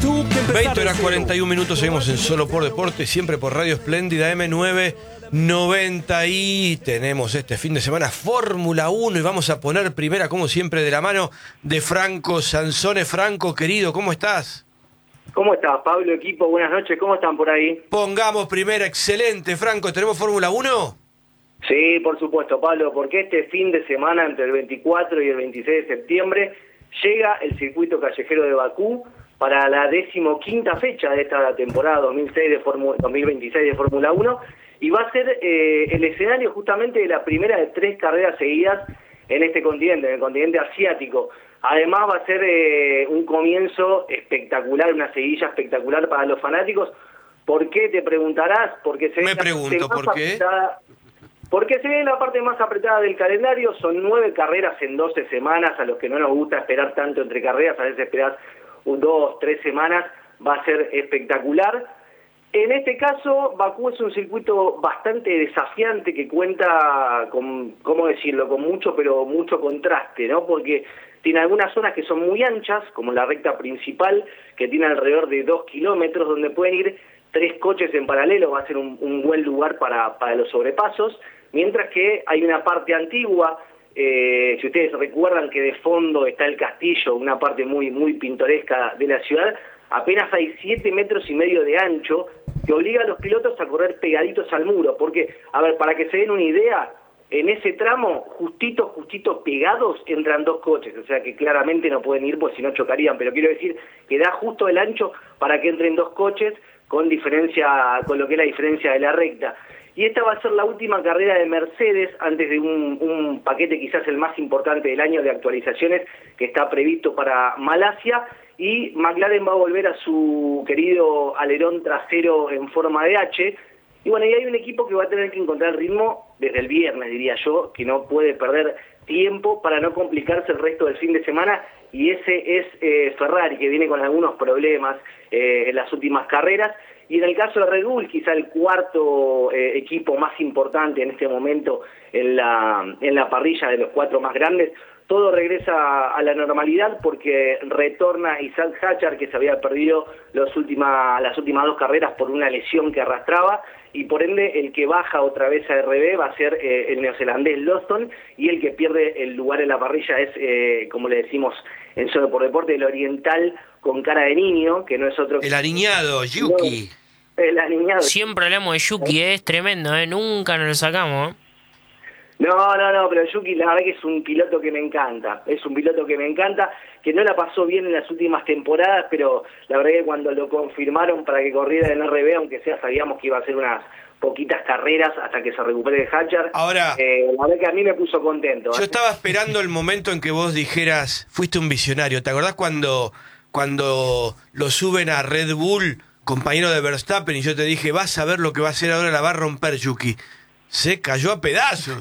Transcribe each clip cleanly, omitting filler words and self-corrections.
20 horas 41 minutos, seguimos en Solo por Deporte, siempre por Radio Espléndida M990 y tenemos este fin de semana Fórmula 1 y vamos a poner primera, como siempre, de la mano de Franco Sansone. Franco, querido, ¿cómo estás? ¿Cómo estás, Pablo, equipo? Buenas noches, ¿cómo están por ahí? Pongamos primera, excelente, Franco, ¿tenemos Fórmula 1? Sí, por supuesto, Pablo, porque este fin de semana, entre el 24 y el 26 de septiembre, llega el circuito callejero de Bakú para la 15ª fecha de esta temporada 2026 de Fórmula 1, y va a ser el escenario justamente de la primera de 3 carreras seguidas en este continente, en el continente asiático. Además va a ser un comienzo espectacular, una seguilla espectacular para los fanáticos. ¿Por qué? Te preguntarás. Porque se Me pregunto, ¿por qué? Porque se ve la parte más apretada del calendario. Son 9 carreras en 12 semanas, a los que no nos gusta esperar tanto entre carreras, a veces esperás 2, 3 semanas, va a ser espectacular. En este caso, Bakú es un circuito bastante desafiante que cuenta con, ¿cómo decirlo?, con mucho, pero mucho contraste, ¿no? Porque tiene algunas zonas que son muy anchas, como la recta principal, que tiene alrededor de 2 kilómetros, donde pueden ir 3 coches en paralelo, va a ser un buen lugar para los sobrepasos, mientras que hay una parte antigua. Si ustedes recuerdan que de fondo está el castillo, una parte muy, muy pintoresca de la ciudad, apenas hay 7,5 metros de ancho, que obliga a los pilotos a correr pegaditos al muro, porque, a ver, para que se den una idea, en ese tramo, justito pegados, entran 2 coches, o sea que claramente no pueden ir, pues si no chocarían, pero quiero decir que da justo el ancho para que entren 2 coches, con lo que es la diferencia de la recta. Y esta va a ser la última carrera de Mercedes antes de un paquete quizás el más importante del año de actualizaciones que está previsto para Malasia, y McLaren va a volver a su querido alerón trasero en forma de H. Y bueno, y hay un equipo que va a tener que encontrar ritmo desde el viernes, diría yo, que no puede perder tiempo para no complicarse el resto del fin de semana, y ese es Ferrari, que viene con algunos problemas en las últimas carreras. Y en el caso de Red Bull, quizá el cuarto equipo más importante en este momento en la parrilla de los 4 más grandes, todo regresa a la normalidad porque retorna Isaac Hadjar, que se había perdido las últimas 2 carreras por una lesión que arrastraba, y por ende el que baja otra vez a RB va a ser el neozelandés Lawson, y el que pierde el lugar en la parrilla es, como le decimos en Solo por Deporte, el oriental con cara de niño, que no es otro que... El aniñado, Yuki. El aniñado. Siempre hablamos de Yuki, es tremendo, nunca nos lo sacamos. No, pero Yuki la verdad que es un piloto que me encanta, que no la pasó bien en las últimas temporadas, pero la verdad que cuando lo confirmaron para que corriera en RB, aunque sea sabíamos que iba a ser unas poquitas carreras hasta que se recupere de Hadjar. Ahora, la verdad que a mí me puso contento. Yo estaba esperando el momento en que vos dijeras, fuiste un visionario. ¿Te acordás cuando lo suben a Red Bull, compañero de Verstappen, y yo te dije, vas a ver lo que va a hacer ahora, la va a romper Yuki? Se cayó a pedazos.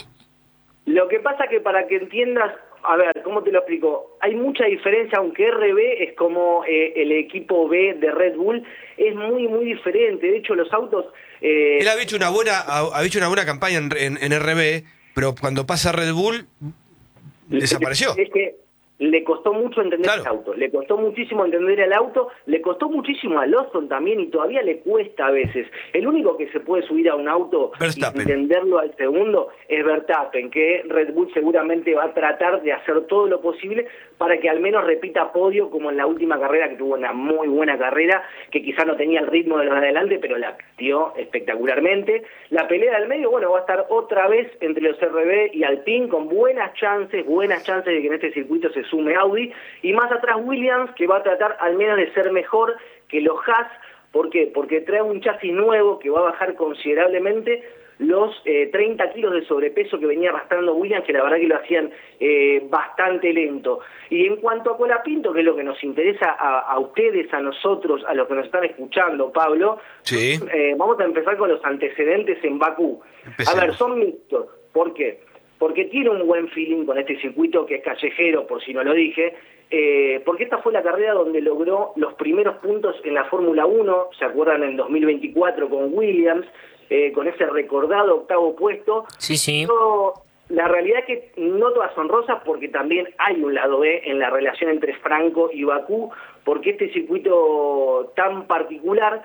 Lo que pasa que para que entiendas, a ver, ¿cómo te lo explico? Hay mucha diferencia, aunque RB es como el equipo B de Red Bull, es muy, muy diferente. De hecho, los autos... Él había hecho una buena campaña en RB, pero cuando pasa Red Bull, desapareció. Es que le costó mucho entender el auto, le costó muchísimo entender el auto, le costó muchísimo a Lawson también, y todavía le cuesta a veces. El único que se puede subir a un auto y entenderlo al segundo es Verstappen, que Red Bull seguramente va a tratar de hacer todo lo posible para que al menos repita podio, como en la última carrera, que tuvo una muy buena carrera, que quizá no tenía el ritmo de los de adelante, pero la dio espectacularmente. La pelea del medio, bueno, va a estar otra vez entre los RB y Alpine, con buenas chances de que en este circuito se sume Audi, y más atrás Williams, que va a tratar al menos de ser mejor que los Haas. ¿Por qué? Porque trae un chasis nuevo que va a bajar considerablemente los 30 kilos de sobrepeso que venía arrastrando Williams, que la verdad que lo hacían bastante lento. Y en cuanto a Colapinto, que es lo que nos interesa a ustedes, a nosotros, a los que nos están escuchando, Pablo, sí. Vamos a empezar con los antecedentes en Bakú. Empecemos. A ver, son mixtos. ¿Por qué? Porque tiene un buen feeling con este circuito, que es callejero, por si no lo dije, porque esta fue la carrera donde logró los primeros puntos en la Fórmula 1, ¿se acuerdan? En 2024 con Williams, con ese recordado 8º puesto. Sí. La realidad es que no todas son rosas, porque también hay un lado B en la relación entre Franco y Bakú, porque este circuito tan particular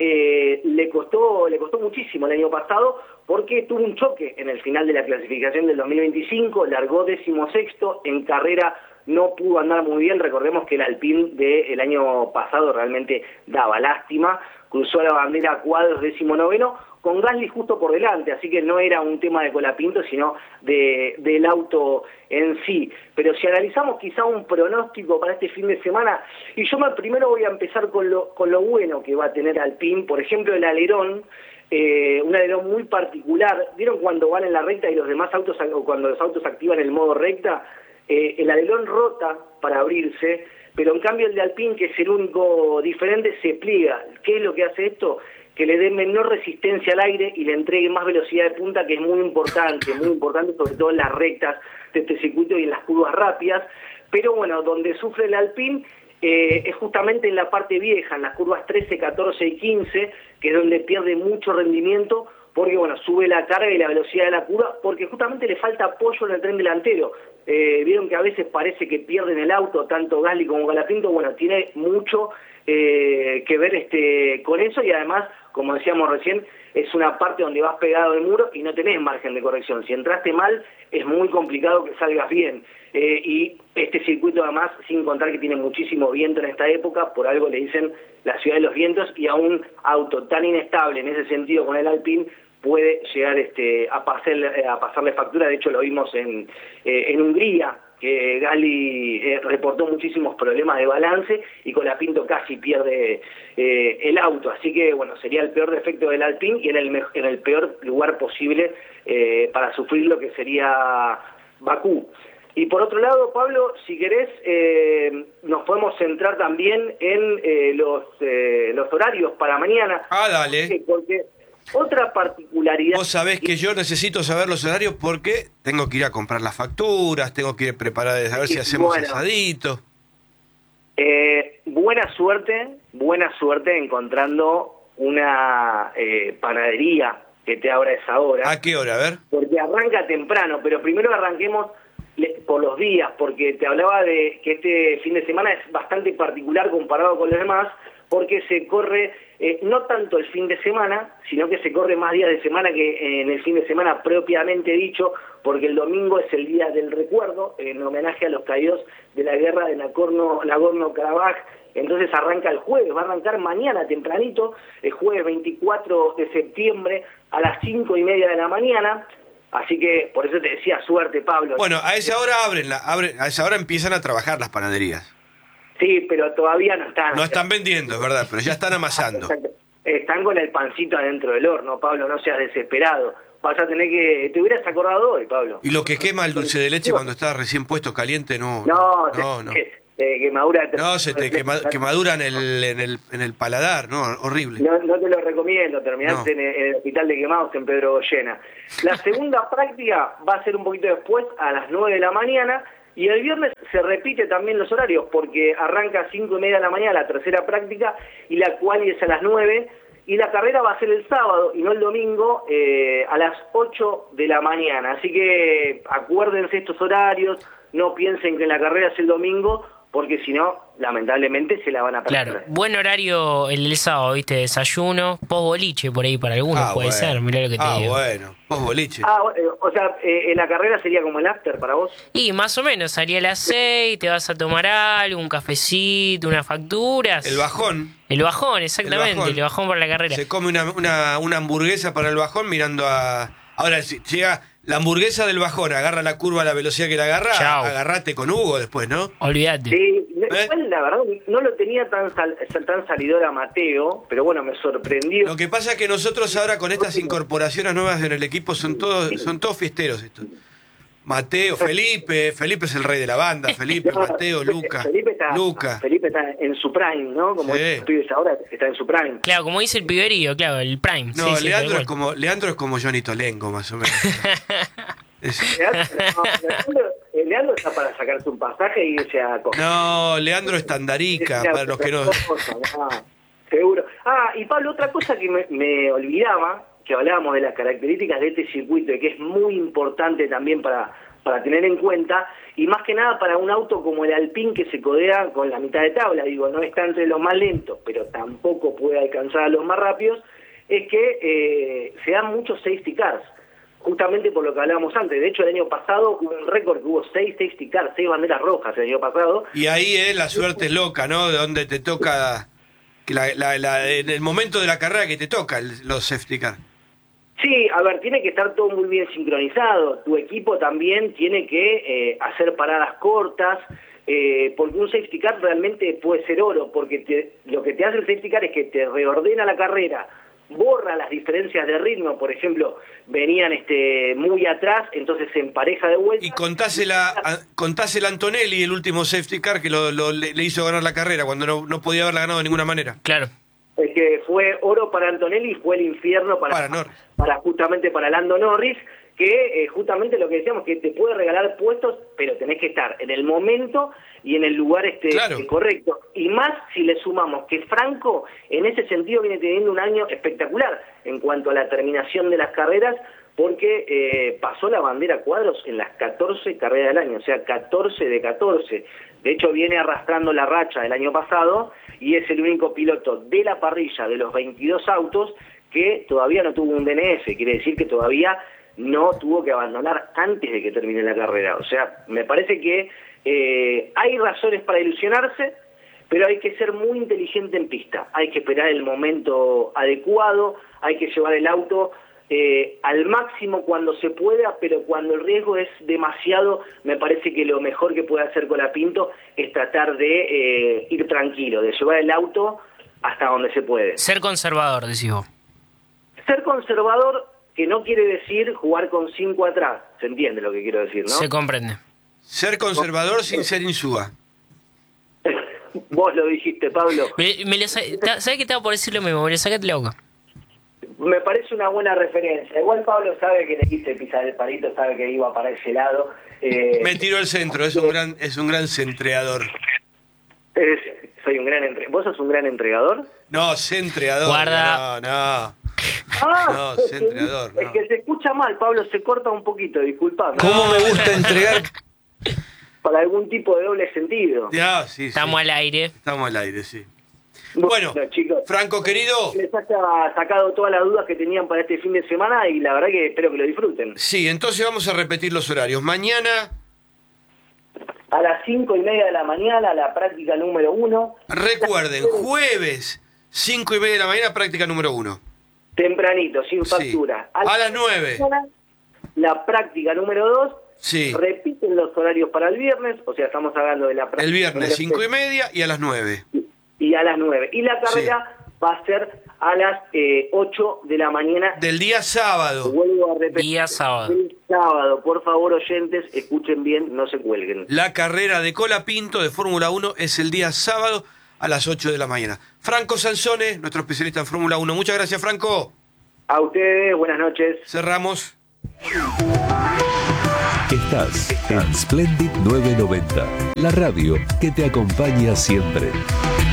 le costó muchísimo el año pasado, porque tuvo un choque en el final de la clasificación del 2025, largó 16º, en carrera no pudo andar muy bien. Recordemos que el Alpine del año pasado realmente daba lástima, cruzó la bandera a cuadros 19º, con Gasly justo por delante, así que no era un tema de Colapinto, sino del auto en sí. Pero si analizamos quizá un pronóstico para este fin de semana, y yo primero voy a empezar con lo bueno que va a tener Alpine, por ejemplo el alerón, un alerón muy particular. ¿Vieron cuando van en la recta y los demás autos, o cuando los autos activan el modo recta, el alerón rota para abrirse, pero en cambio el de Alpine, que es el único diferente, se pliega? ¿Qué es lo que hace esto? Que le dé menor resistencia al aire y le entregue más velocidad de punta, que es muy importante sobre todo en las rectas de este circuito y en las curvas rápidas. Pero bueno, donde sufre el Alpine es justamente en la parte vieja, en las curvas 13, 14 y 15, que es donde pierde mucho rendimiento, porque bueno, sube la carga y la velocidad de la curva, porque justamente le falta apoyo en el tren delantero. Vieron que a veces parece que pierden el auto, tanto Gasly como Colapinto. Bueno, tiene mucho que ver con eso, y además, como decíamos recién, es una parte donde vas pegado al muro y no tenés margen de corrección. Si entraste mal, es muy complicado que salgas bien. Y este circuito, además, sin contar que tiene muchísimo viento en esta época, por algo le dicen la ciudad de los vientos, y a un auto tan inestable en ese sentido con el Alpine puede llegar a pasarle factura. De hecho, lo vimos en Hungría, que Gasly reportó muchísimos problemas de balance y Colapinto casi pierde el auto. Así que, bueno, sería el peor defecto del Alpine y en el peor lugar posible para sufrir lo que sería Bakú. Y por otro lado, Pablo, si querés, nos podemos centrar también en los horarios para mañana. Dale. Porque otra particularidad... Vos sabés que yo necesito saber los horarios porque tengo que ir a comprar las facturas, tengo que ir a preparar, a ver si hacemos asadito. Buena suerte encontrando una panadería que te abra esa hora. ¿A qué hora? A ver. Porque arranca temprano, pero primero arranquemos por los días, porque te hablaba de que este fin de semana es bastante particular comparado con los demás, porque se corre no tanto el fin de semana, sino que se corre más días de semana que en el fin de semana propiamente dicho, porque el domingo es el día del recuerdo, en homenaje a los caídos de la guerra de Nagorno-Karabaj. Entonces arranca el jueves, va a arrancar mañana tempranito, el jueves 24 de septiembre a las 5:30 de la mañana. Así que por eso te decía, suerte, Pablo. Bueno, a esa hora a esa hora empiezan a trabajar las panaderías. Sí, pero todavía no están. No están vendiendo, es verdad, pero ya están amasando. Están con el pancito adentro del horno, Pablo, no seas desesperado. Vas a tener que... Te hubieras acordado hoy, Pablo. Y lo que quema el dulce de leche cuando está recién puesto caliente, no. Quemadura. No, quemadura en el paladar, no, horrible. No te lo recomiendo, terminaste en el hospital de quemados en Pedro Goyena. La segunda práctica va a ser un poquito después, a las 9 de la mañana, y el viernes se repite también los horarios, porque arranca a 5:30 de la mañana la tercera práctica, y la cual es a las 9, y la carrera va a ser el sábado y no el domingo a las 8 de la mañana. Así que acuérdense estos horarios, no piensen que la carrera es el domingo, porque si no, lamentablemente se la van a perder. Claro, buen horario el del sábado, ¿viste? Desayuno, post-boliche por ahí para algunos puede ser, mirá lo que te digo. Bueno, post-boliche. O sea, en la carrera sería como el after para vos. Y más o menos, salía a las 6, te vas a tomar algo, un cafecito, unas facturas. El bajón. El bajón, exactamente, el bajón para la carrera. Se come una hamburguesa para el bajón mirando a... Ahora, si llega... La hamburguesa del bajón, agarra la curva a la velocidad que la agarra, agarrate con Hugo después, ¿no? Olvídate. Sí, la verdad no lo tenía tan salidor a Mateo, pero bueno, me sorprendió. Lo que pasa es que nosotros ahora con estas incorporaciones nuevas en el equipo son todos fiesteros estos. Mateo, Felipe es el rey de la banda, Mateo, Luca. Felipe está en su prime, ¿no? Como tú dices ahora, está en su prime. Claro, como dice el piberío, claro, el prime. No, sí, Leandro es como Johnny Tolengo, más o menos. Leandro está para sacarse un pasaje y irse a coger. No, Leandro es Tandarica, para los que no... Seguro. Y Pablo, otra cosa que me olvidaba, que hablábamos de las características de este circuito y que es muy importante también para tener en cuenta, y más que nada para un auto como el Alpine que se codea con la mitad de tabla, digo, no está entre los más lentos, pero tampoco puede alcanzar a los más rápidos, es que se dan muchos safety cars, justamente por lo que hablábamos antes. De hecho, el año pasado hubo un récord que hubo 6 safety cars, 6 banderas rojas el año pasado. Y ahí la suerte es loca, ¿no? De donde te toca, en el momento de la carrera que te toca los safety cars. Sí, a ver, tiene que estar todo muy bien sincronizado. Tu equipo también tiene que hacer paradas cortas, porque un safety car realmente puede ser oro, porque lo que te hace el safety car es que te reordena la carrera, borra las diferencias de ritmo. Por ejemplo, venían muy atrás, entonces se empareja de vuelta. Y contás el Antonelli, el último safety car que le hizo ganar la carrera cuando no podía haberla ganado de ninguna manera. Claro. Es que fue oro para Antonelli y fue el infierno para justamente para Lando Norris, que justamente lo que decíamos, que te puede regalar puestos, pero tenés que estar en el momento y en el lugar correcto. Y más si le sumamos que Franco en ese sentido viene teniendo un año espectacular en cuanto a la terminación de las carreras, porque pasó la bandera cuadros en las 14 carreras del año, o sea, 14 de 14. De hecho, viene arrastrando la racha del año pasado y es el único piloto de la parrilla de los 22 autos que todavía no tuvo un DNF. Quiere decir que todavía no tuvo que abandonar antes de que termine la carrera. O sea, me parece que hay razones para ilusionarse, pero hay que ser muy inteligente en pista. Hay que esperar el momento adecuado, hay que llevar el auto al máximo cuando se pueda, pero cuando el riesgo es demasiado, me parece que lo mejor que puede hacer Colapinto es tratar de ir tranquilo, de llevar el auto hasta donde se puede. Ser conservador, decís vos. Ser conservador, que no quiere decir jugar con 5 atrás, se entiende lo que quiero decir, ¿no? Se comprende. Ser conservador sin ser insúa. Vos lo dijiste, Pablo. ¿Sabes qué te va por decir lo mismo? Sácate la boca. Me parece una buena referencia. Igual Pablo sabe que le quise pisar el palito, sabe que iba para ese lado. Me tiró el centro, es un gran centreador. Soy un gran ¿Vos sos un gran entregador? No, centreador. Guarda. No, centreador. Es que se escucha mal, Pablo, se corta un poquito, disculpame. ¿Cómo me gusta entregar? Para algún tipo de doble sentido. Ya, sí. Estamos al aire. Estamos al aire, sí. Bueno, chicos, Franco querido, les haya sacado todas las dudas que tenían para este fin de semana y la verdad que espero que lo disfruten. Sí, entonces vamos a repetir los horarios. Mañana a las 5:30 de la mañana, la práctica número 1. Recuerden, jueves 5:30 de la mañana, práctica número 1. Tempranito, sin factura. Sí. A las 9. La práctica número 2. Sí. Repiten los horarios para el viernes, o sea, estamos hablando de la práctica. El viernes 5:30 y a las 9. Y a las 9. Y la carrera va a ser a las 8 de la mañana. Del día sábado. Vuelvo a repetir. Día sábado. El sábado, por favor, oyentes, escuchen bien, no se cuelguen. La carrera de Colapinto de Fórmula 1 es el día sábado a las 8 de la mañana. Franco Sansone, nuestro especialista en Fórmula 1. Muchas gracias, Franco. A ustedes, buenas noches. Cerramos. Estás en Splendid 990, la radio que te acompaña siempre.